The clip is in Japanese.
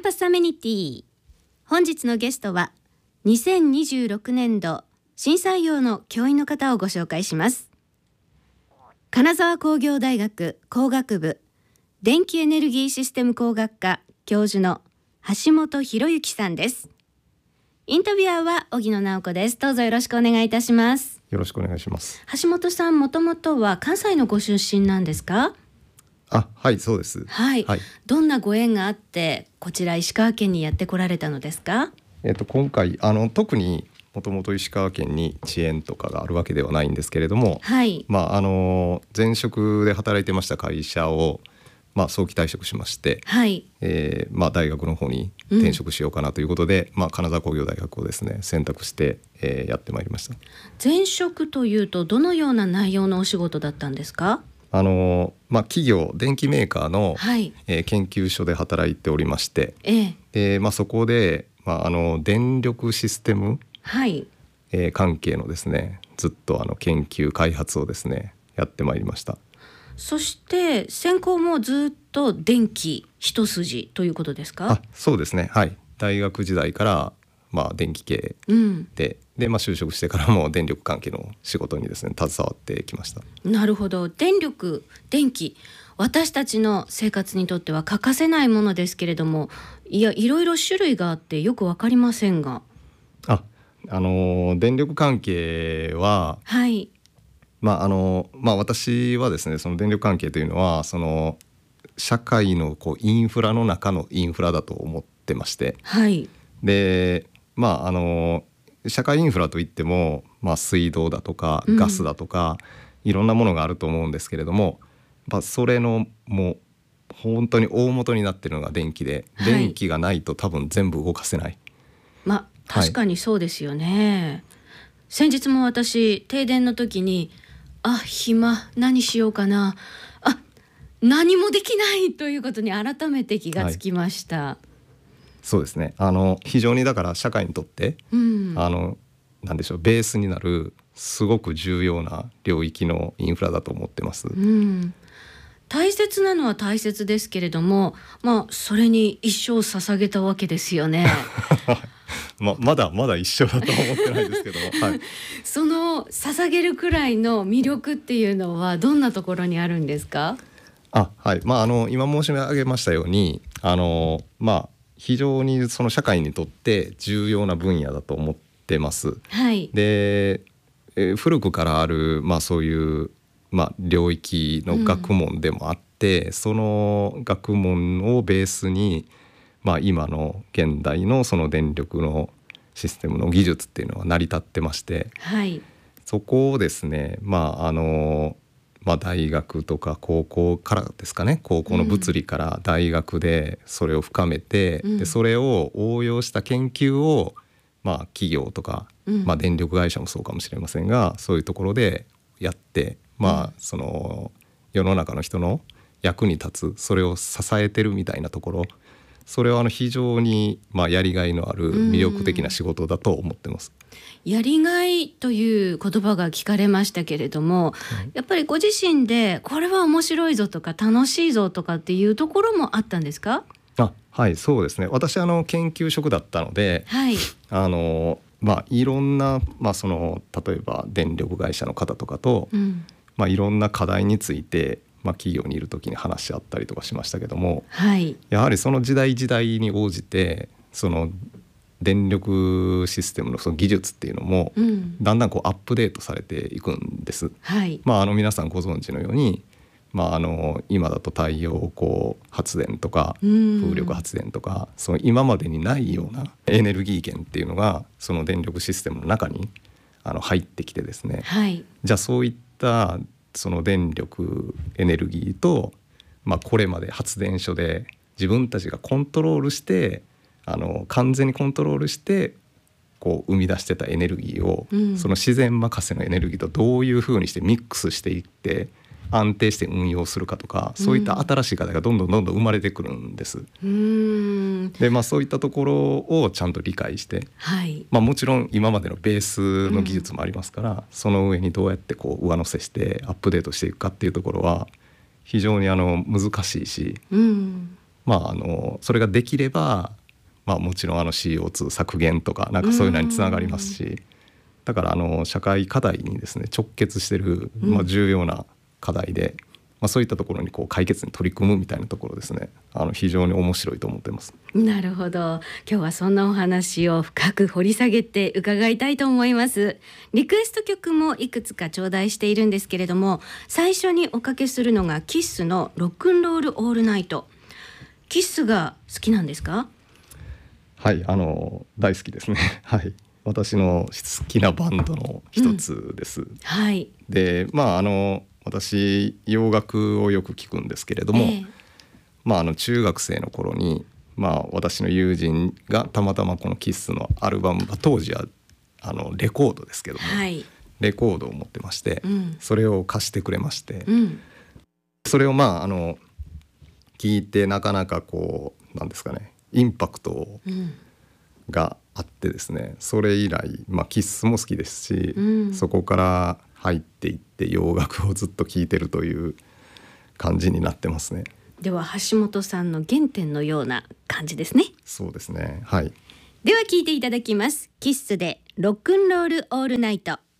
パスアメニティ。本日のゲストは2026年度新採用の教員の方をご紹介します。金沢工業大学工学部電気エネルギーシステム工学科教授の橋本博之さんです。インタビュアーは荻野直子です。どうぞよろしくお願いいたします。 よろしくお願いします。 橋本さん、もともとは関西のご出身なんですか？ はい、そうです。 はい、どんなご縁があってこちら石川県にやってこられたのですか？ 今回特にもともと石川県に遅延とかがあるわけではないんですけれども、 はい、 前職で働いてました会社を、早期退職しまして、 はい、 大学の方に転職しようかなということで、金沢工業大学をですね選択して、やってまいりました。 前職というとどのような内容のお仕事だったんですか？ 企業電機メーカーの、研究所で働いておりまして、でそこで、電力システム、関係のですねずっと研究開発をですねやってまいりました。 そして専攻もずっと電気一筋ということですか？ そうですね、はい、大学時代から電気系で、就職してからも電力関係の仕事にですね携わってきました。 なるほど。電気、私たちの生活にとっては欠かせないものですけれども、いろいろ種類があってよくわかりませんが、 電力関係は、私はですねその電力関係というのはその社会のインフラの中のインフラだと思ってまして、で社会インフラといっても、水道だとかガスだとか、いろんなものがあると思うんですけれども、それのもう本当に大元になっているのが電気で、電気がないと多分全部動かせない。 確かにそうですよね。先日も私停電の時に暇、何しようかな、何もできないということに改めて気がつきました。 そうですね、非常にだから社会にとって、なんでしょう、ベースになるすごく重要な領域のインフラだと思ってます。 大切なのは大切ですけれども、それに一生捧げたわけですよね。 まだ一緒だと思ってないですけども、 その捧げるくらいの魅力っていうのはどんなところにあるんですか？ 今申し上げましたように非常にその社会にとって重要な分野だと思ってます。で、古くからある、そういう、領域の学問でもあって、その学問をベースに、今の現代のその電力のシステムの技術っていうのは成り立ってまして、そこをですね、大学とか高校からですかね、高校の物理から大学でそれを深めて、でそれを応用した研究を、企業とか、電力会社もそうかもしれませんが、そういうところでやって、その世の中の人の役に立つ、それを支えてるみたいなところ、それは非常に、やりがいのある魅力的な仕事だと思ってます。 やりがいという言葉が聞かれましたけれども、やっぱりご自身でこれは面白いぞとか楽しいぞとかっていうところもあったんですか？ そうですね、私研究職だったので、いろんな、その例えば電力会社の方とかと、いろんな課題について、企業にいる時に話し合ったりとかしましたけども、やはりその時代時代に応じてその電力システムのその技術っていうのも、だんだんアップデートされていくんです。皆さんご存知のように、今だと太陽光発電とか風力発電とか、その今までにないようなエネルギー源っていうのがその電力システムの中に入ってきてですね、じゃあそういったその電力エネルギーと、これまで発電所で自分たちがコントロールして完全にコントロールして生み出してたエネルギーを、その自然任せのエネルギーとどういうふうにしてミックスしていって安定して運用するかとか、そういった新しい課題がどんどん生まれてくるんです。で、そういったところをちゃんと理解して、もちろん今までのベースの技術もありますから、その上にどうやって上乗せしてアップデートしていくかっていうところは非常に難しいし、 それができれば、もちろんCO2 削減とかなんかそういうのにつながりますし、だから社会課題にですね直結している、重要な課題で、そういったところにこう解決に取り組むみたいなところですね、非常に面白いと思っています。 なるほど。今日はそんなお話を深く掘り下げて伺いたいと思います。リクエスト曲もいくつか頂戴しているんですけれども、最初におかけするのがキッスのロックンロールオールナイト。キッスが好きなんですか？ はい、大好きですねはい、私の好きなバンドの一つです、 はい。 で私洋楽をよく聞くんですけれども、中学生の頃に、私の友人がたまたまこのキッスのアルバムが当時はレコードですけども、レコードを持ってまして、それを貸してくれまして、それを聞いてなかなかこうなんですかね、インパクトがあってですね、それ以来、キッスも好きですし、そこから入っていって洋楽をずっと聴いてるという感じになってますね。 では橋本さんの原点のような感じですね。 そうですね、はい。 では聴いていただきます。キッスでロックンロールオールナイト。